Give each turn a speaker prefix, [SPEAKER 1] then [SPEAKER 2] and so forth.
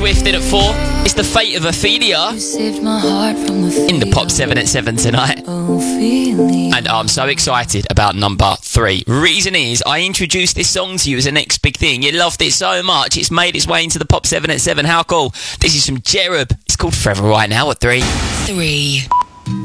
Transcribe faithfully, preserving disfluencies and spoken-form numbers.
[SPEAKER 1] Swift in at four. It's The Fate of Ophelia in the Pop seven at seven tonight. And I'm so excited about number three. Reason is, I introduced this song to you as the next big thing. You loved it so much, it's made its way into the Pop seven at seven. How cool. This is from Cherub. It's called Forever right now at three.
[SPEAKER 2] Three.